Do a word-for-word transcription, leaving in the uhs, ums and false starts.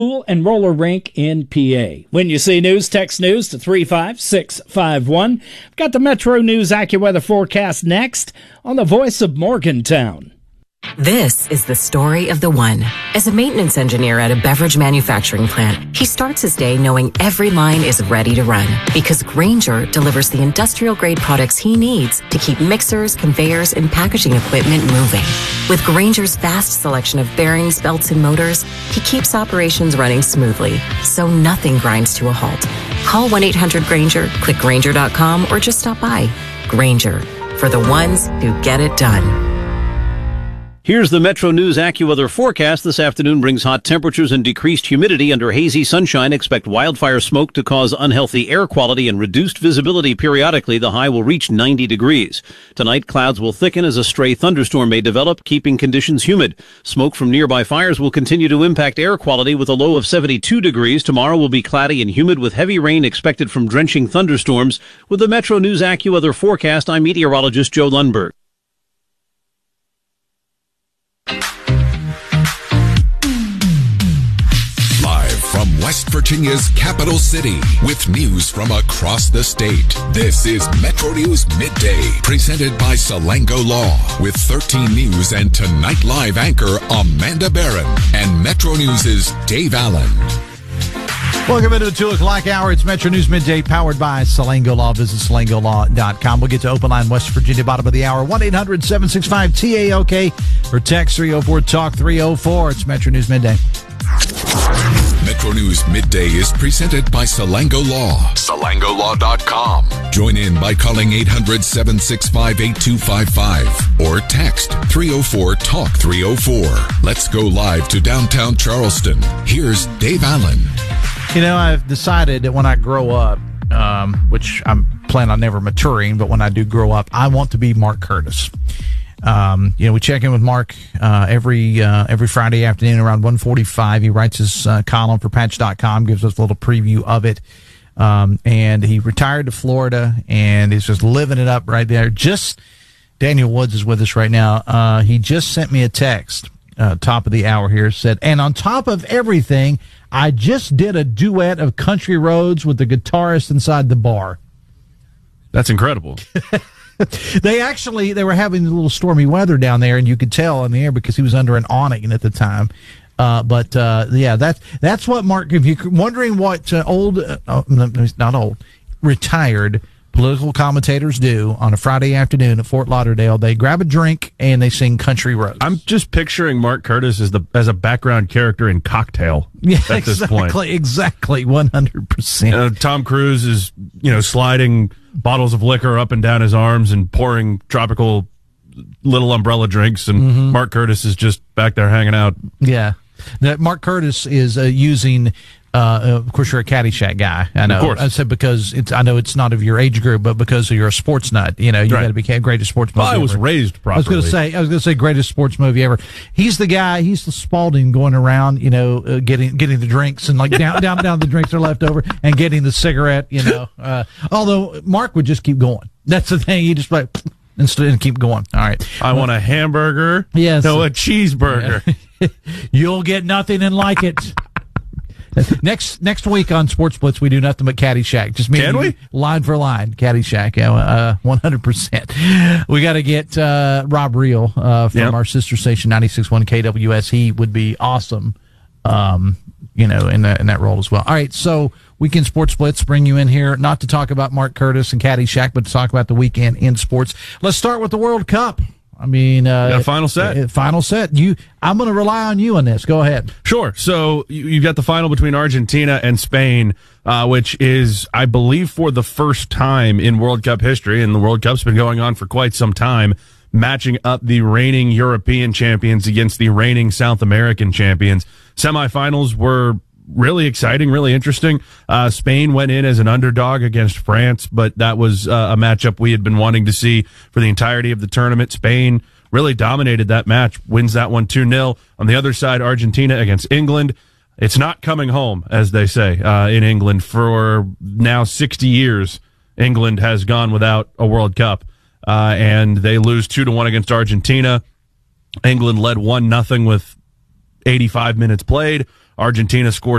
pool and roller rink in P A. When you see news, text news to three five six five one. We've got the Metro News AccuWeather forecast next on the Voice of Morgantown. This is the story of the one. As a maintenance engineer at a beverage manufacturing plant, he starts his day knowing every line is ready to run because Grainger delivers the industrial-grade products he needs to keep mixers, conveyors, and packaging equipment moving. With Grainger's vast selection of bearings, belts, and motors, he keeps operations running smoothly, so nothing grinds to a halt. Call one eight hundred Grainger, click Grainger dot com, or just stop by. Grainger, for the ones who get it done. Here's the Metro News AccuWeather forecast. This afternoon brings hot temperatures and decreased humidity. Under hazy sunshine, expect wildfire smoke to cause unhealthy air quality and reduced visibility periodically. The high will reach ninety degrees. Tonight, clouds will thicken as a stray thunderstorm may develop, keeping conditions humid. Smoke from nearby fires will continue to impact air quality with a low of seventy-two degrees. Tomorrow will be cloudy and humid with heavy rain expected from drenching thunderstorms. With the Metro News AccuWeather forecast, I'm meteorologist Joe Lundberg. From West Virginia's capital city, with news from across the state, this is Metro News Midday, presented by Salango Law, with thirteen News and Tonight Live anchor Amanda Barron and Metro News' Dave Allen. Welcome into the two o'clock hour. It's Metro News Midday, powered by Salango Law. Visit salango law dot com. We'll get to Open Line West Virginia, bottom of the hour. one eight hundred seven six five T A L K or text three oh four talk three oh four. It's Metro News Midday. Metro News Midday is presented by Salango Law. salango law dot com. Join in by calling eight hundred seven six five eight two five five or text three oh four talk three oh four. Let's go live to downtown Charleston. Here's Dave Allen. You know, I've decided that when I grow up, um, which I'm planning on never maturing, but when I do grow up, I want to be Mark Curtis. Um, you know, we check in with Mark uh, every uh, every Friday afternoon around one forty-five. He writes his uh, column for patch dot com, gives us a little preview of it. Um, and he retired to Florida and is just living it up right there. Just Daniel Woods is with us right now. Uh, he just sent me a text, uh, top of the hour here, said, and on top of everything, I just did a duet of Country Roads with the guitarist inside the bar. That's incredible. They actually, they were having a little stormy weather down there, and you could tell on the air because he was under an awning at the time. Uh, but, uh, yeah, that's, that's what Mark, if you're wondering what uh, old, uh, not old, retired political commentators do on a Friday afternoon at Fort Lauderdale, they grab a drink and they sing Country Roads. I'm just picturing Mark Curtis as the as a background character in Cocktail. Yeah, at exactly, this point. exactly, one hundred percent. Uh, Tom Cruise is, you know, sliding bottles of liquor up and down his arms and pouring tropical little umbrella drinks, and mm-hmm. Mark Curtis is just back there hanging out. Yeah, now, Mark Curtis is uh, using. Uh, of course, you're a Caddyshack guy. I know. Of course. I said because it's. I know it's not of your age group, but because of you're a sports nut. You know, you right. got to be greatest sports movie. Well, I was ever. raised properly. I was going to say. I was going to say greatest sports movie ever. He's the guy. He's the Spalding going around. You know, uh, getting getting the drinks and like down down down the drinks are left over and getting the cigarette. You know, uh, although Mark would just keep going. That's the thing. He just like. Instead and keep going. All right. I well, want a hamburger. Yes. No, a cheeseburger. Yeah. You'll get nothing and like it. Next next week on Sports Blitz, we do nothing but Caddyshack. Just me Can we? Line for line, Caddyshack, yeah, uh, one hundred percent. We got to get uh, Rob Reel uh, from yep. our sister station, ninety-six point one K W S. He would be awesome, um, you know, in that, in that role as well. All right, so Weekend Sports Blitz, bring you in here, not to talk about Mark Curtis and Caddyshack, but to talk about the weekend in sports. Let's start with the World Cup. I mean, uh, got a final set. Uh, final set. You, I'm going to rely on you on this. Go ahead. Sure. So you, you've got the final between Argentina and Spain, uh, which is, I believe, for the first time in World Cup history, and the World Cup's been going on for quite some time, matching up the reigning European champions against the reigning South American champions. Semifinals were really exciting, really interesting. Uh, Spain went in as an underdog against France, but that was uh, a matchup we had been wanting to see for the entirety of the tournament. Spain really dominated that match, wins that one two nil. On the other side, Argentina against England. It's not coming home, as they say, uh, in England. For now sixty years, England has gone without a World Cup, uh, and they lose two to one against Argentina. England led one nothing with eighty-five minutes played. Argentina scored